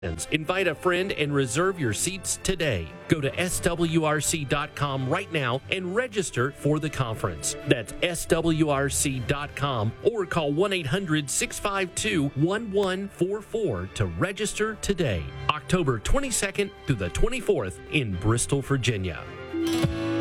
Invite a friend and reserve your seats today. Go to swrc.com right now and register for the conference. That's swrc.com or call 1-800-652-1144 to register today. October 22nd through the 24th in Bristol, Virginia.